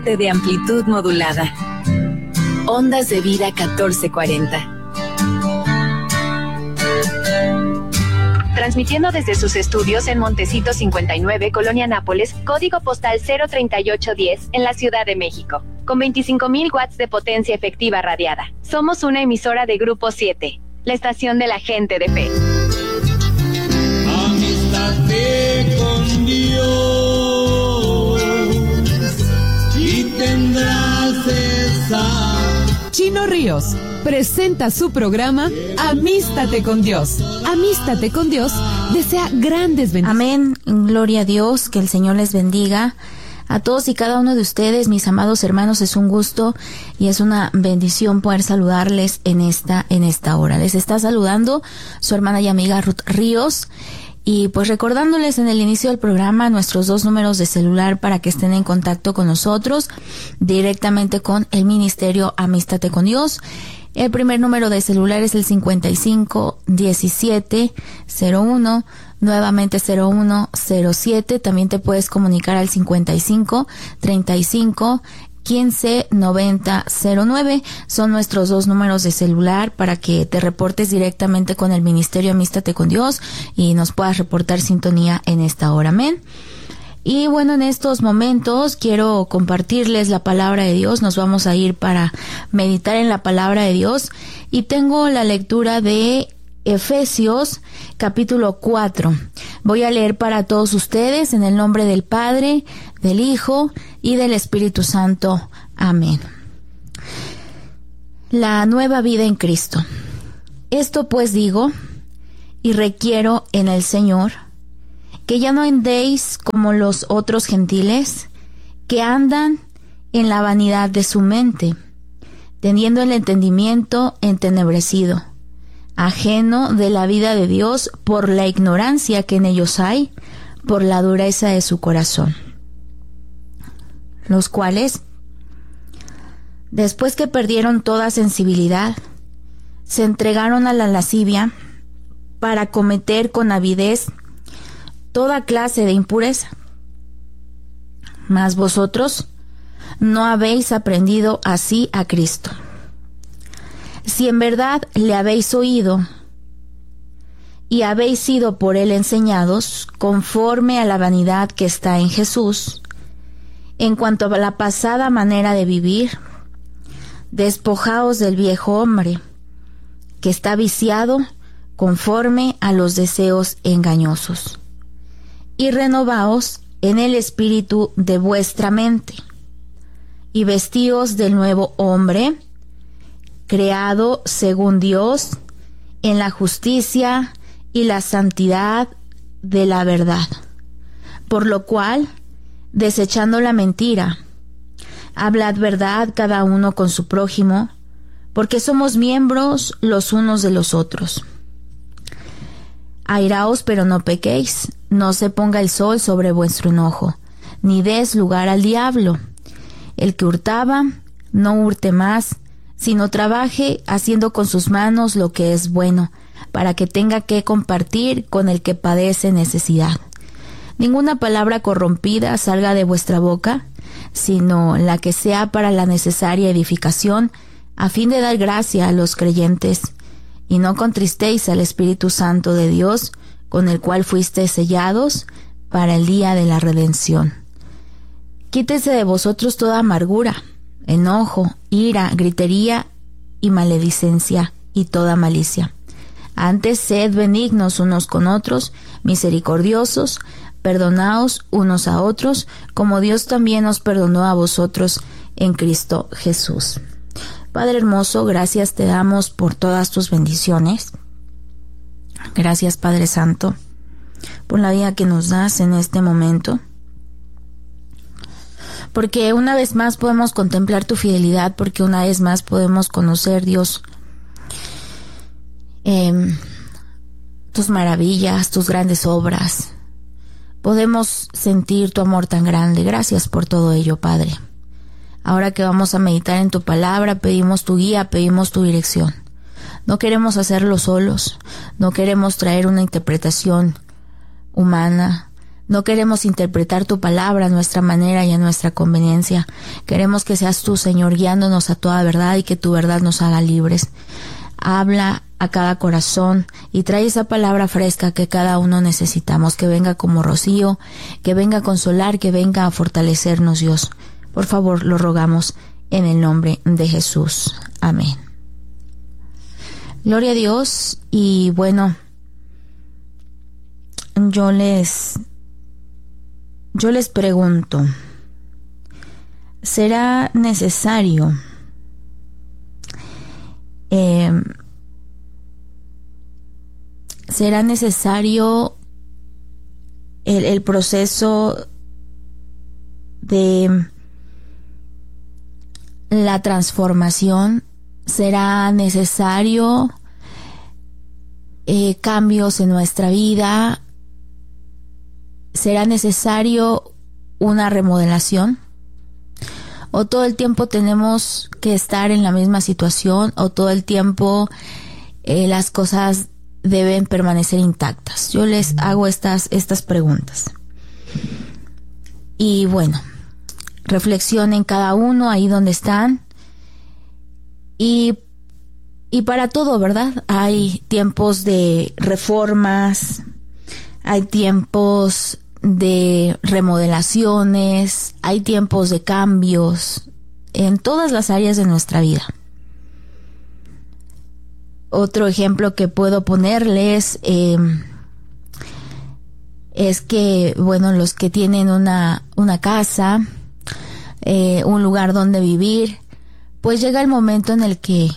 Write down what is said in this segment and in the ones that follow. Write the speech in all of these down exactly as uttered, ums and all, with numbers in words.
parte de amplitud modulada. Ondas de Vida catorce cuarenta. Transmitiendo desde sus estudios en Montecito cincuenta y nueve, Colonia Nápoles, código postal cero treinta y ocho diez, en la Ciudad de México. Con veinticinco mil watts de potencia efectiva radiada. Somos una emisora de Grupo siete, la estación de la gente de fe. Amístate con Dios y tendrás esa. Chino Ríos presenta su programa Amístate con Dios. Amístate con Dios desea grandes bendiciones. Amén, gloria a Dios, que el Señor les bendiga. A todos y cada uno de ustedes, mis amados hermanos, es un gusto y es una bendición poder saludarles en esta, en esta hora. Les está saludando su hermana y amiga Ruth Ríos. Y pues recordándoles en el inicio del programa nuestros dos números de celular para que estén en contacto con nosotros directamente con el Ministerio Amístate con Dios. El primer número de celular es el cincuenta y cinco diecisiete cero uno, nuevamente cero uno cero siete. También te puedes comunicar al cincuenta y cinco treinta y cinco quince noventa cero nueve. Son nuestros dos números de celular para que te reportes directamente con el Ministerio Amístate con Dios y nos puedas reportar sintonía en esta hora. Amén. Y bueno, en estos momentos quiero compartirles la palabra de Dios. Nos vamos a ir para meditar en la palabra de Dios y tengo la lectura de Efesios capítulo cuatro. Voy a leer para todos ustedes en el nombre del Padre, del Hijo y del Espíritu Santo. Amén. La nueva vida en Cristo. Esto pues digo y requiero en el Señor, que ya no andéis como los otros gentiles, que andan en la vanidad de su mente, teniendo el entendimiento entenebrecido, ajeno de la vida de Dios por la ignorancia que en ellos hay, por la dureza de su corazón. Los cuales, después que perdieron toda sensibilidad, se entregaron a la lascivia para cometer con avidez toda clase de impureza. Mas vosotros no habéis aprendido así a Cristo. Si en verdad le habéis oído y habéis sido por él enseñados conforme a la vanidad que está en Jesús, en cuanto a la pasada manera de vivir, despojaos del viejo hombre, que está viciado conforme a los deseos engañosos, y renovaos en el espíritu de vuestra mente, y vestíos del nuevo hombre, creado según Dios, en la justicia y la santidad de la verdad. Por lo cual, desechando la mentira, hablad verdad cada uno con su prójimo, porque somos miembros los unos de los otros. Airaos, pero no pequéis, no se ponga el sol sobre vuestro enojo, ni des lugar al diablo. El que hurtaba, no hurte más, sino trabaje haciendo con sus manos lo que es bueno, para que tenga que compartir con el que padece necesidad. Ninguna palabra corrompida salga de vuestra boca, sino la que sea para la necesaria edificación, a fin de dar gracia a los creyentes, y no contristéis al Espíritu Santo de Dios, con el cual fuisteis sellados para el día de la redención. Quítese de vosotros toda amargura, enojo, ira, gritería y maledicencia y toda malicia. Antes sed benignos unos con otros, misericordiosos, perdonaos unos a otros, como Dios también os perdonó a vosotros en Cristo Jesús. Padre hermoso, gracias te damos por todas tus bendiciones. Gracias, Padre Santo, por la vida que nos das en este momento. Porque una vez más podemos contemplar tu fidelidad, porque una vez más podemos conocer, Dios, eh, tus maravillas, tus grandes obras. Podemos sentir tu amor tan grande. Gracias por todo ello, Padre. Ahora que vamos a meditar en tu palabra, pedimos tu guía, pedimos tu dirección. No queremos hacerlo solos, no queremos traer una interpretación humana, No queremos interpretar tu palabra a nuestra manera y a nuestra conveniencia. Queremos que seas tú, Señor, guiándonos a toda verdad y que tu verdad nos haga libres. Habla a cada corazón y trae esa palabra fresca que cada uno necesitamos, que venga como rocío, que venga a consolar, que venga a fortalecernos, Dios. Por favor, lo rogamos en el nombre de Jesús. Amén. Gloria a Dios. Y bueno, yo les, yo les pregunto, ¿será necesario eh, será necesario el, el proceso de la transformación? ¿Será necesario eh, cambios en nuestra vida? ¿Será necesario una remodelación? ¿O todo el tiempo tenemos que estar en la misma situación? ¿O todo el tiempo eh, las cosas deben permanecer intactas? Yo les hago estas, estas preguntas. Y bueno, reflexionen cada uno ahí donde están. Y, y para todo, ¿verdad? Hay tiempos de reformas, hay tiempos de remodelaciones, hay tiempos de cambios en todas las áreas de nuestra vida. Otro ejemplo que puedo ponerles eh, es que, bueno, los que tienen una, una casa, eh, un lugar donde vivir, pues llega el momento en el que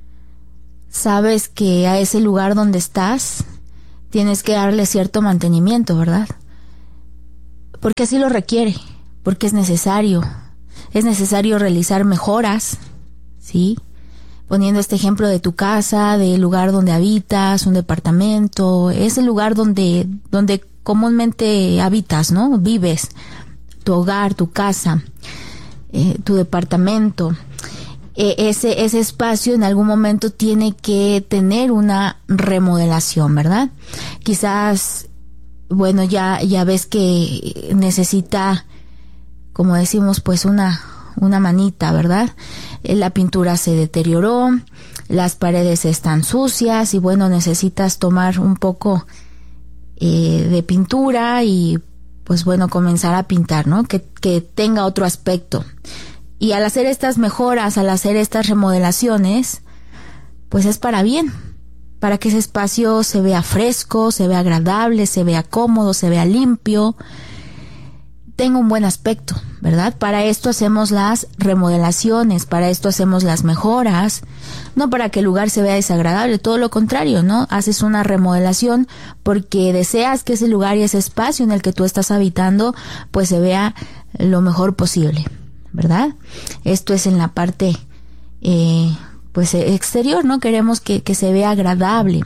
sabes que a ese lugar donde estás tienes que darle cierto mantenimiento, ¿verdad? Porque así lo requiere, porque es necesario. Es necesario realizar mejoras, ¿sí? Poniendo este ejemplo de tu casa, del lugar donde habitas, un departamento, es el lugar donde, donde comúnmente habitas, ¿no? Vives, tu hogar, tu casa, eh, tu departamento. Eh, ese, ese espacio en algún momento tiene que tener una remodelación, ¿verdad? Quizás, bueno, ya, ya ves que necesita, como decimos, pues una, una manita, ¿verdad? La pintura se deterioró, las paredes están sucias y bueno, necesitas tomar un poco eh, de pintura y pues bueno, comenzar a pintar, ¿no? Que, que tenga otro aspecto. Y al hacer estas mejoras, al hacer estas remodelaciones, pues es para bien, para que ese espacio se vea fresco, se vea agradable, se vea cómodo, se vea limpio, tenga un buen aspecto, ¿verdad? Para esto hacemos las remodelaciones, para esto hacemos las mejoras, no para que el lugar se vea desagradable, todo lo contrario, ¿no? Haces una remodelación porque deseas que ese lugar y ese espacio en el que tú estás habitando, pues se vea lo mejor posible, ¿verdad? Esto es en la parte, eh, pues exterior, ¿no? Queremos que, que se vea agradable,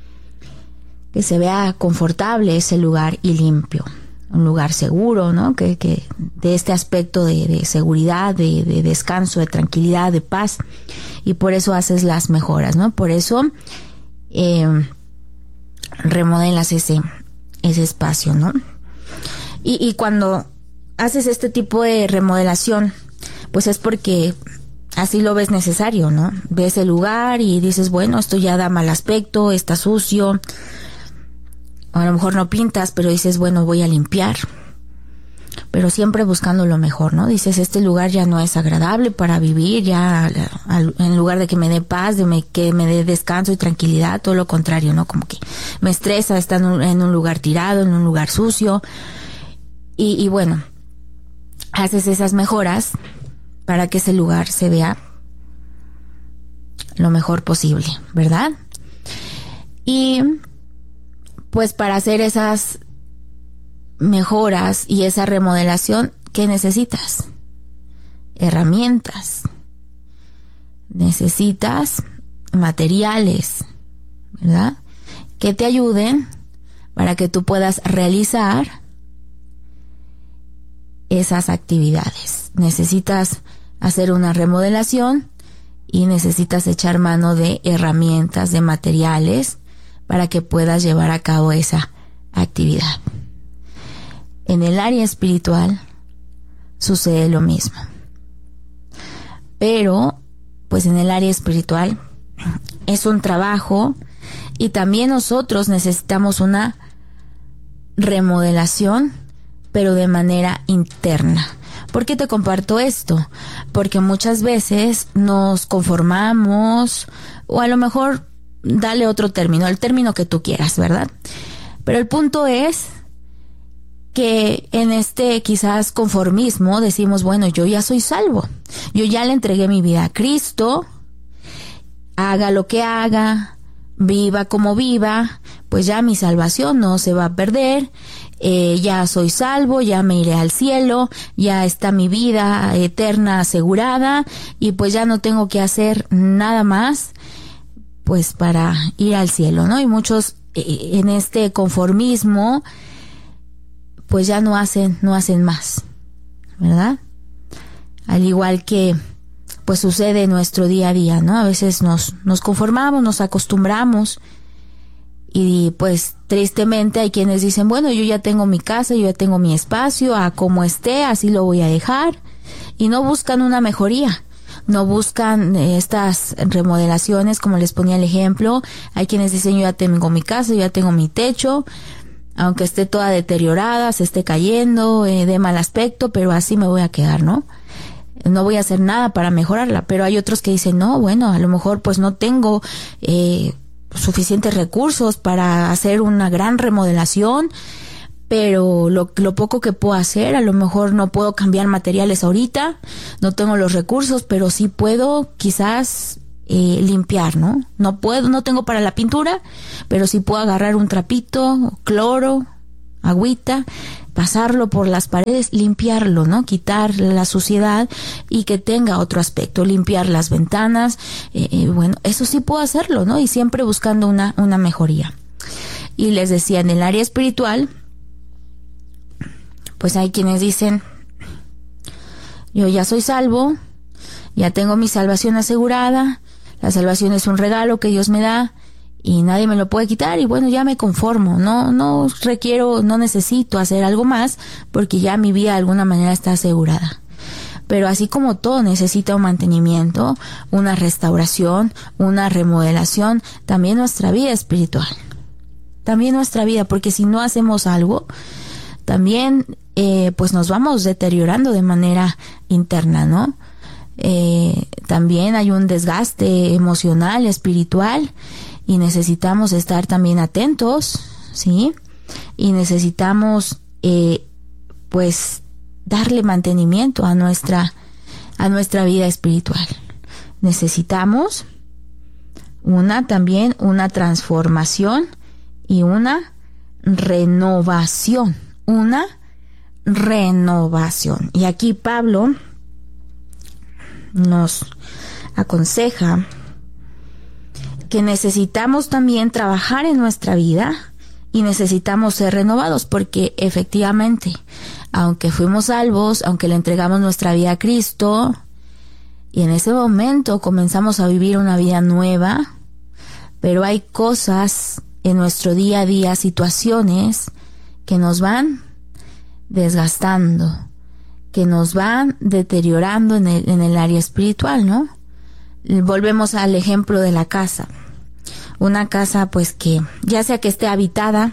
que se vea confortable ese lugar y limpio. Un lugar seguro, ¿no? Que, que de este aspecto de, de seguridad, de, de descanso, de tranquilidad, de paz. Y por eso haces las mejoras, ¿no? Por eso eh, remodelas ese, ese espacio, ¿no? Y, y cuando haces este tipo de remodelación, pues es porque así lo ves necesario, ¿no? Ves el lugar y dices, bueno, esto ya da mal aspecto, está sucio. A lo mejor no pintas, pero dices, bueno, voy a limpiar. Pero siempre buscando lo mejor, ¿no? Dices, este lugar ya no es agradable para vivir, ya en lugar de que me dé paz, de me, que me dé descanso y tranquilidad, todo lo contrario, ¿no? Como que me estresa estar en un, en un lugar tirado, en un lugar sucio. Y, y bueno, haces esas mejoras para que ese lugar se vea lo mejor posible, ¿verdad? Y pues para hacer esas mejoras y esa remodelación, ¿qué necesitas? Herramientas. Necesitas materiales, ¿verdad? Que te ayuden para que tú puedas realizar esas actividades. Necesitas hacer una remodelación y necesitas echar mano de herramientas, de materiales, para que puedas llevar a cabo esa actividad. en el área espiritual sucede lo mismo. Pero, pues en el área espiritual es un trabajo y también nosotros necesitamos una remodelación, pero de manera interna. ¿Por qué te comparto esto? Porque muchas veces nos conformamos, o a lo mejor dale otro término, el término que tú quieras, ¿verdad? Pero el punto es que en este quizás conformismo decimos, bueno, yo ya soy salvo, yo ya le entregué mi vida a Cristo, haga lo que haga, viva como viva, pues ya mi salvación no se va a perder, eh, ya soy salvo, ya me iré al cielo, ya está mi vida eterna asegurada y pues ya no tengo que hacer nada más pues para ir al cielo, ¿no? Y muchos eh, en este conformismo pues ya no hacen, no hacen más, ¿verdad? Al igual que pues sucede en nuestro día a día, ¿no? A veces nos, nos conformamos, nos acostumbramos y pues tristemente hay quienes dicen, bueno, yo ya tengo mi casa, yo ya tengo mi espacio, a como esté, así lo voy a dejar, y no buscan una mejoría, no buscan estas remodelaciones, como les ponía el ejemplo. Hay quienes dicen, yo ya tengo mi casa, yo ya tengo mi techo, aunque esté toda deteriorada, se esté cayendo, eh, de mal aspecto, pero así me voy a quedar, ¿no? No voy a hacer nada para mejorarla. Pero hay otros que dicen, no, bueno, a lo mejor pues no tengo eh, suficientes recursos para hacer una gran remodelación, pero lo, lo poco que puedo hacer, a lo mejor no puedo cambiar materiales ahorita, no tengo los recursos, pero sí puedo quizás eh, limpiar, ¿no? No puedo, no tengo para la pintura, pero sí puedo agarrar un trapito, cloro, agüita, pasarlo por las paredes, limpiarlo, ¿no? Quitar la suciedad y que tenga otro aspecto, limpiar las ventanas, eh, eh, bueno, eso sí puedo hacerlo, ¿no? Y siempre buscando una, una mejoría. Y les decía, en el área espiritual, pues hay quienes dicen, yo ya soy salvo, ya tengo mi salvación asegurada, la salvación es un regalo que Dios me da y nadie me lo puede quitar y bueno, ya me conformo, no, no requiero, no necesito hacer algo más porque ya mi vida de alguna manera está asegurada. Pero así como todo necesita un mantenimiento, una restauración, una remodelación, también nuestra vida espiritual, también nuestra vida, porque si no hacemos algo, también eh, pues nos vamos deteriorando de manera interna, ¿no? Eh, también hay un desgaste emocional, espiritual, y necesitamos estar también atentos, ¿sí? Y necesitamos, eh, pues, darle mantenimiento a nuestra, a nuestra vida espiritual. Necesitamos una, también una transformación y una renovación, una renovación. Y aquí Pablo nos aconseja que necesitamos también trabajar en nuestra vida y necesitamos ser renovados porque efectivamente, aunque fuimos salvos, aunque le entregamos nuestra vida a Cristo y en ese momento comenzamos a vivir una vida nueva, pero hay cosas en nuestro día a día, situaciones que nos van desgastando, que nos van deteriorando en el, en el área espiritual, ¿no? Volvemos al ejemplo de la casa. Una casa pues que ya sea que esté habitada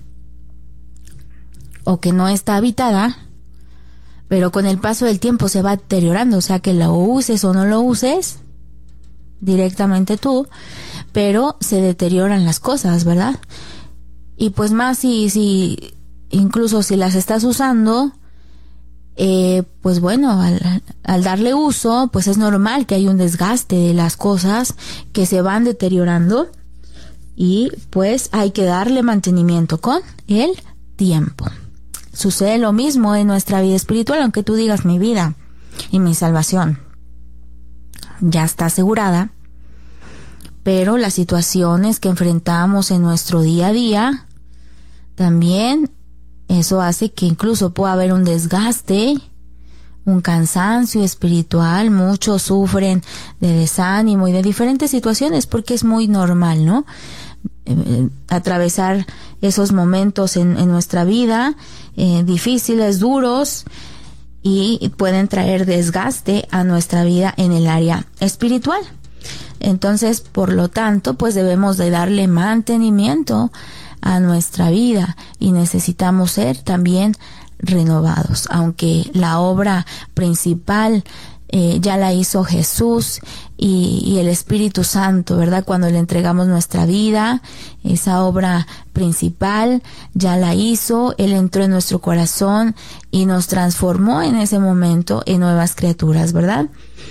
o que no está habitada, pero con el paso del tiempo se va deteriorando, o sea que lo uses o no lo uses directamente tú, pero se deterioran las cosas, ¿verdad? Y pues más si, si incluso si las estás usando, Eh, pues bueno, al, al darle uso, pues es normal que hay un desgaste de las cosas que se van deteriorando y pues hay que darle mantenimiento con el tiempo. Sucede lo mismo en nuestra vida espiritual, aunque tú digas mi vida y mi salvación ya está asegurada, pero las situaciones que enfrentamos en nuestro día a día también, eso hace que incluso pueda haber un desgaste, un cansancio espiritual. Muchos sufren de desánimo y de diferentes situaciones porque es muy normal, ¿no? eh, atravesar esos momentos en, en nuestra vida, eh, difíciles, duros, y pueden traer desgaste a nuestra vida en el área espiritual. Entonces, por lo tanto, pues debemos de darle mantenimiento a nuestra vida y necesitamos ser también renovados. Aunque la obra principal eh, ya la hizo Jesús y, y el Espíritu Santo, ¿verdad? Cuando le entregamos nuestra vida, esa obra principal ya la hizo, Él entró en nuestro corazón y nos transformó en ese momento en nuevas criaturas, ¿verdad?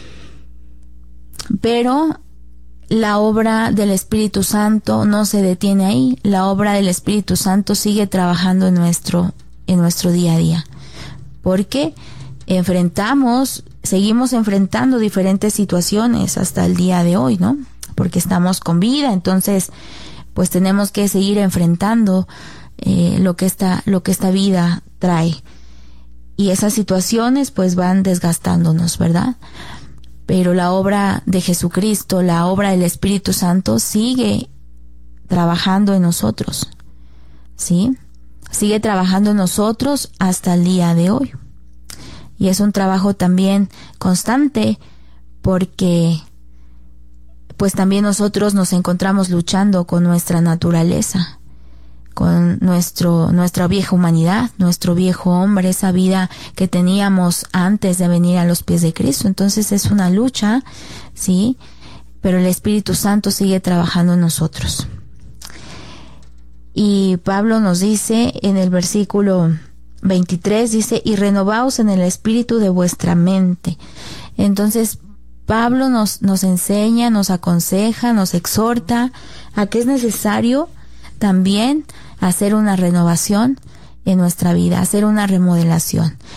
Pero la obra del Espíritu Santo no se detiene ahí. La obra del Espíritu Santo sigue trabajando en nuestro, en nuestro día a día. Porque enfrentamos, seguimos enfrentando diferentes situaciones hasta el día de hoy, ¿no? Porque estamos con vida, entonces, pues tenemos que seguir enfrentando eh, lo que esta, lo que esta vida trae. Y esas situaciones, pues, van desgastándonos, ¿verdad? Pero la obra de Jesucristo, la obra del Espíritu Santo sigue trabajando en nosotros, ¿sí? Sigue trabajando en nosotros hasta el día de hoy. Y es un trabajo también constante porque pues también nosotros nos encontramos luchando con nuestra naturaleza, con nuestro, nuestra vieja humanidad, nuestro viejo hombre, esa vida que teníamos antes de venir a los pies de Cristo. Entonces es una lucha, ¿sí? Pero el Espíritu Santo sigue trabajando en nosotros. Y Pablo nos dice en el versículo veintitrés, dice, y renovaos en el espíritu de vuestra mente. Entonces Pablo nos, nos enseña, nos aconseja, nos exhorta a que es necesario también hacer una renovación en nuestra vida, hacer una remodelación.